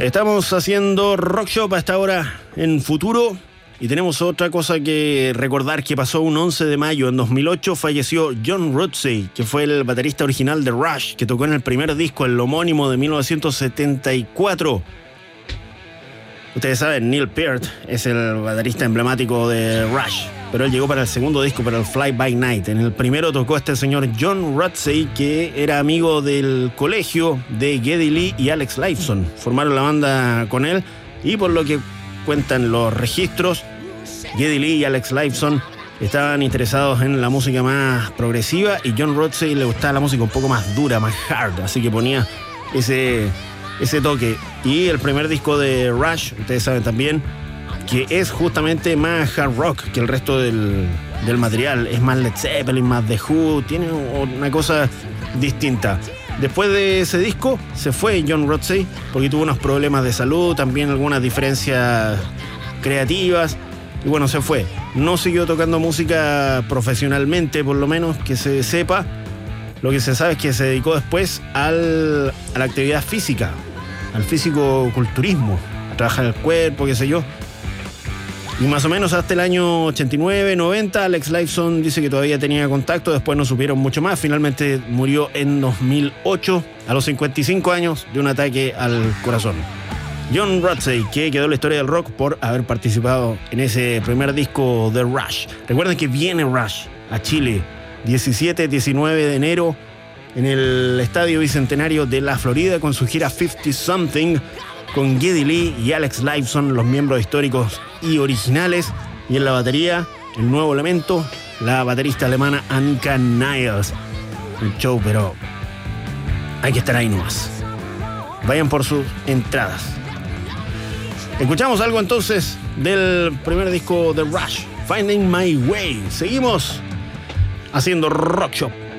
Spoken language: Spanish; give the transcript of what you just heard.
Estamos haciendo Rock Shop hasta ahora en futuro y tenemos otra cosa que recordar que pasó un 11 de mayo en 2008. Falleció John Rutsey, que fue el baterista original de Rush, que tocó en el primer disco, el homónimo de 1974. Ustedes saben, Neil Peart es el baterista emblemático de Rush, pero él llegó para el segundo disco, para el Fly By Night. En el primero tocó este señor John Rutsey, que era amigo del colegio de Geddy Lee y Alex Lifeson. Formaron la banda con él y por lo que cuentan los registros, Geddy Lee y Alex Lifeson estaban interesados en la música más progresiva y John Rutsey le gustaba la música un poco más dura, más hard, así que ponía ese toque. Y el primer disco de Rush, ustedes saben también, que es justamente más hard rock que el resto del material. Es más Led Zeppelin, más The Who, tiene una cosa distinta. Después de ese disco se fue John Rutsey porque tuvo unos problemas de salud, también algunas diferencias creativas, y bueno, se fue. No siguió tocando música profesionalmente, por lo menos que se sepa. Lo que se sabe es que se dedicó después a la actividad física, al físico-culturismo, a trabajar el cuerpo, qué sé yo. Y más o menos hasta el año 89, 90, Alex Lifeson dice que todavía tenía contacto, después no supieron mucho más. Finalmente murió en 2008, a los 55 años, de un ataque al corazón. John Rutsey, que quedó en la historia del rock por haber participado en ese primer disco de Rush. Recuerden que viene Rush a Chile 17-19 de enero en el Estadio Bicentenario de la Florida con su gira 50 Something, con Geddy Lee y Alex Lifeson, los miembros históricos y originales, y en la batería, el nuevo elemento, la baterista alemana Annika Niles. Un show, pero hay que estar ahí nomás. Vayan por sus entradas. Escuchamos algo entonces del primer disco de Rush, Finding My Way. Seguimos haciendo Rock Shop.